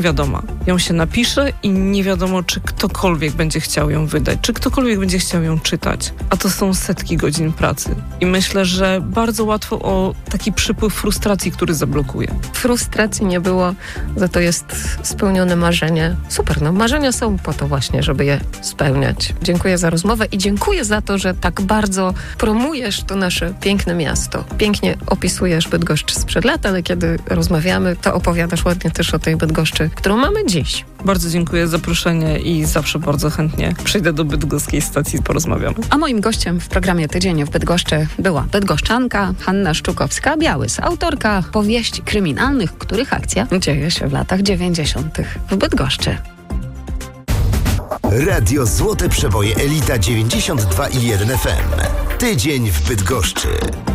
wiadoma. Ją się napisze i nie wiadomo, czy ktokolwiek będzie chciał ją wydać, czy ktokolwiek będzie chciał ją czytać. A to są setki godzin pracy. I myślę, że bardzo łatwo o taki przypływ frustracji, który zablokuje. Frustracji nie było, za to jest spełnione marzenie. Super, no marzenia są po to właśnie, żeby je spełniać. Dziękuję za rozmowę i dziękuję za to, że tak bardzo promujesz to nasze piękne miasto. Pięknie opisujesz Bydgoszcz sprzed lat, ale kiedy rozmawiamy, to opowiadasz ładnie też o tej Bydgoszczy, którą mamy dziś. Bardzo dziękuję za zaproszenie i zawsze bardzo chętnie przyjdę do bydgoskiej stacji i porozmawiamy. A moim gościem w programie Tydzień w Bydgoszczy była bydgoszczanka Hanna Szczukowska-Białys, autorka powieści kryminalnych, których akcja dzieje się w latach 90. w Bydgoszczy. Radio Złote Przeboje Elita 92,1 FM. Tydzień w Bydgoszczy.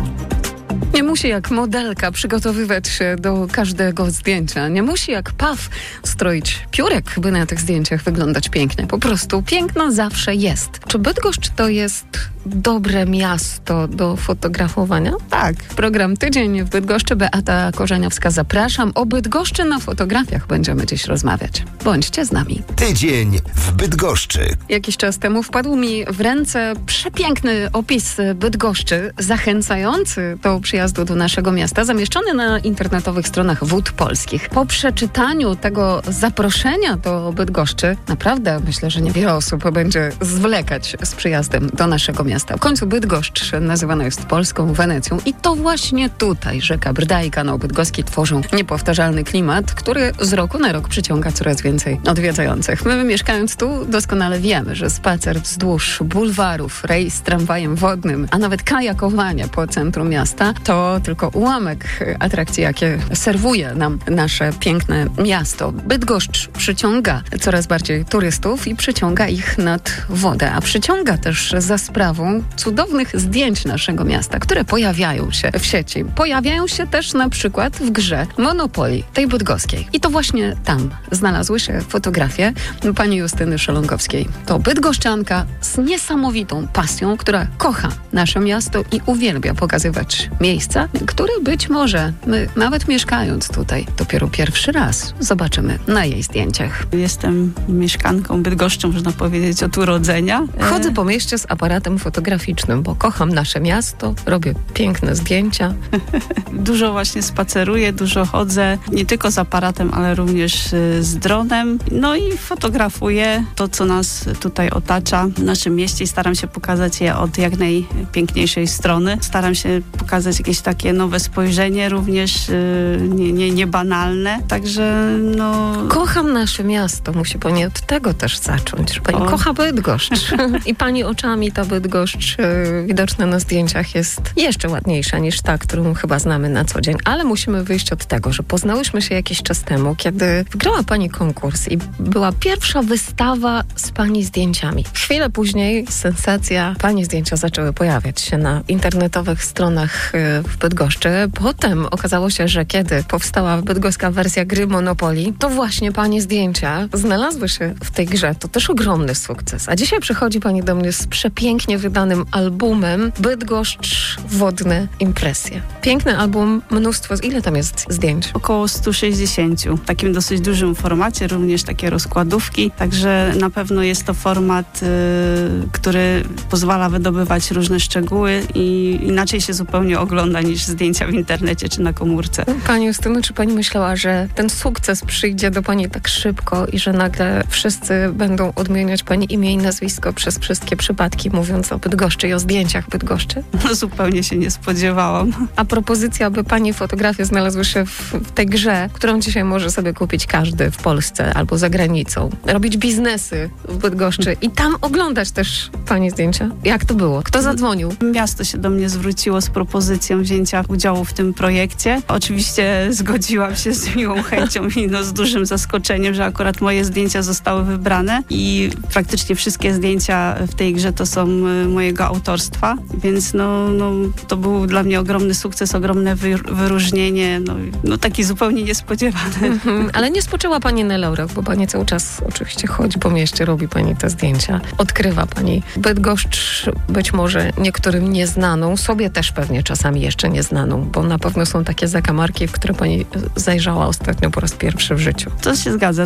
Nie musi jak modelka przygotowywać się do każdego zdjęcia. Nie musi jak paw stroić piórek, by na tych zdjęciach wyglądać pięknie. Po prostu piękno zawsze jest. Czy Bydgoszcz to jest dobre miasto do fotografowania? Tak. Program Tydzień w Bydgoszczy. Beata Korzeniowska, zapraszam. O Bydgoszczy na fotografiach będziemy dziś rozmawiać. Bądźcie z nami. Tydzień w Bydgoszczy. Jakiś czas temu wpadł mi w ręce przepiękny opis Bydgoszczy, zachęcający do przyjazdu do naszego miasta, zamieszczony na internetowych stronach Wód Polskich. Po przeczytaniu tego zaproszenia do Bydgoszczy, naprawdę myślę, że niewiele osób będzie zwlekać z przyjazdem do naszego miasta. W końcu Bydgoszcz nazywana jest polską Wenecją i to właśnie tutaj rzeka Brda i kanał bydgoski tworzą niepowtarzalny klimat, który z roku na rok przyciąga coraz więcej odwiedzających. My mieszkając tu doskonale wiemy, że spacer wzdłuż bulwarów, rejs tramwajem wodnym, a nawet kajakowanie po centrum miasta to tylko ułamek atrakcji, jakie serwuje nam nasze piękne miasto. Bydgoszcz przyciąga coraz bardziej turystów i przyciąga ich nad wodę, a przyciąga też za sprawą cudownych zdjęć naszego miasta, które pojawiają się w sieci. Pojawiają się też na przykład w grze Monopoly, tej bydgoskiej. I to właśnie tam znalazły się fotografie pani Justyny Szelongowskiej. To bydgoszczanka z niesamowitą pasją, która kocha nasze miasto i uwielbia pokazywać miejsca, które być może my, nawet mieszkając tutaj, dopiero pierwszy raz zobaczymy na jej zdjęciach. Jestem mieszkanką Bydgoszczy, można powiedzieć, od urodzenia. Chodzę po mieście z aparatem fotograficznym, bo kocham nasze miasto, robię piękne zdjęcia. Dużo właśnie spaceruję, dużo chodzę, nie tylko z aparatem, ale również z dronem. No i fotografuję to, co nas tutaj otacza w naszym mieście i staram się pokazać je od jak najpiękniejszej strony. Staram się pokazać jakieś takie nowe spojrzenie, również nie banalne. Także no... Kocham nasze miasto. Musi pani od tego też zacząć, że pani kocha Bydgoszcz. I pani oczami ta Bydgoszcz widoczna na zdjęciach jest jeszcze ładniejsza niż ta, którą chyba znamy na co dzień. Ale musimy wyjść od tego, że poznałyśmy się jakiś czas temu, kiedy wygrała pani konkurs i była pierwsza wystawa z pani zdjęciami. Chwilę później sensacja, pani zdjęcia zaczęły pojawiać się na internetowych stronach w Bydgoszczy. Potem okazało się, że kiedy powstała bydgoska wersja gry Monopoly, to właśnie pani zdjęcia znalazły się w tej grze. To też ogromny sukces. A dzisiaj przychodzi pani do mnie z przepięknie wydanym albumem Bydgoszcz Wodne Impresje. Piękny album, mnóstwo. Ile tam jest zdjęć? Około 160. W takim dosyć dużym formacie, również takie rozkładówki. Także na pewno jest to format, który pozwala wydobywać różne szczegóły i inaczej się zupełnie ogląda niż zdjęcia w internecie czy na komórce. Pani Justyno, czy pani myślała, że ten sukces przyjdzie do pani tak szybko i że nagle wszyscy będą odmieniać pani imię i nazwisko przez wszystkie przypadki, mówiąc o Bydgoszczy i o zdjęciach Bydgoszczy? No, zupełnie się nie spodziewałam. A propozycja, by pani fotografie znalazły się w tej grze, którą dzisiaj może sobie kupić każdy w Polsce albo za granicą, robić biznesy w Bydgoszczy i tam oglądać też pani zdjęcia. Jak to było? Kto zadzwonił? Miasto się do mnie zwróciło z propozycją wzięcia udziału w tym projekcie. Oczywiście zgodziłam się z miłą chęcią i z dużym zaskoczeniem, że akurat moje zdjęcia zostały wybrane i praktycznie wszystkie zdjęcia w tej grze to są mojego autorstwa, więc to był dla mnie ogromny sukces, ogromne wyróżnienie, taki zupełnie niespodziewany. Ale nie spoczęła pani na laurach, bo pani cały czas oczywiście chodzi po mieście, robi pani te zdjęcia, odkrywa pani Bydgoszcz, być może niektórym nieznaną, sobie też pewnie czasami jeszcze nieznaną, bo na pewno są takie zakamarki, w które pani zajrzała ostatnio po raz pierwszy w życiu. To się zgadza.